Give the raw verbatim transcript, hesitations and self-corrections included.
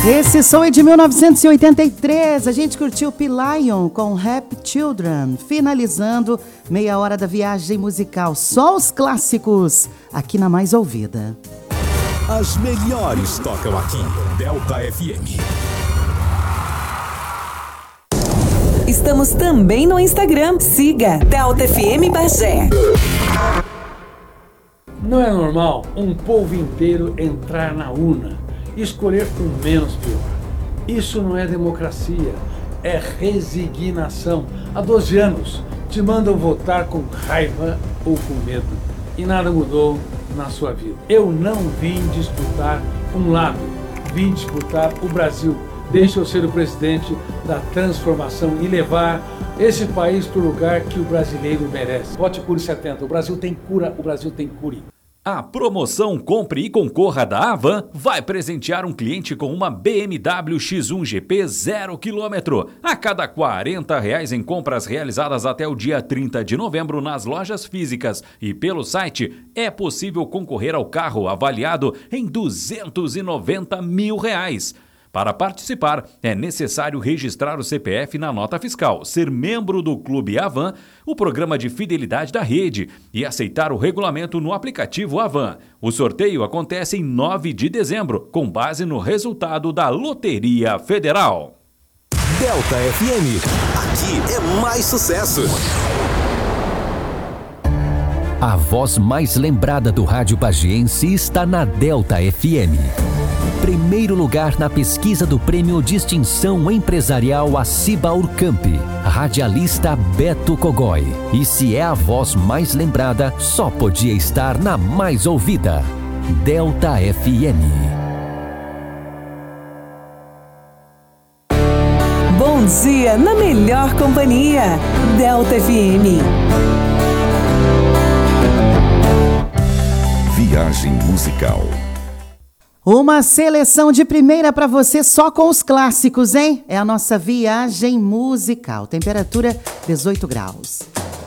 Esse som é de mil novecentos e oitenta e três. A gente curtiu P-Lion com Happy Children, finalizando meia hora da viagem musical. Só os clássicos aqui na Mais Ouvida. As melhores tocam aqui. Delta F M. Estamos também no Instagram. Siga Delta F M Bagé. Não é normal um povo inteiro entrar na urna e escolher o menos pior. Isso não é democracia, é resignação. Há doze anos te mandam votar com raiva ou com medo e nada mudou na sua vida. Eu não vim disputar um lado, vim disputar o Brasil. Deixa eu ser o presidente da transformação e levar esse país para o lugar que o brasileiro merece. Vote Cure setenta, o Brasil tem cura, o Brasil tem cure. A promoção Compre e Concorra da Avan vai presentear um cliente com uma B M W X um G P zero quilômetro. A cada quarenta reais em compras realizadas até o dia trinta de novembro nas lojas físicas e pelo site, é possível concorrer ao carro avaliado em duzentos e noventa mil reais. Para participar, é necessário registrar o C P F na nota fiscal, ser membro do Clube Avan, o programa de fidelidade da rede e aceitar o regulamento no aplicativo Avan. O sorteio acontece em nove de dezembro, com base no resultado da Loteria Federal. Delta F M, aqui é mais sucesso. A voz mais lembrada do rádio bagiense está na Delta F M. Primeiro lugar na pesquisa do Prêmio Distinção Empresarial Aciba Urcamp, radialista Beto Cogói. E se é a voz mais lembrada, só podia estar na mais ouvida. Delta F M. Bom dia na melhor companhia. Delta F M. Viagem musical. Uma seleção de primeira para você só com os clássicos, hein? É a nossa viagem musical. Temperatura dezoito graus.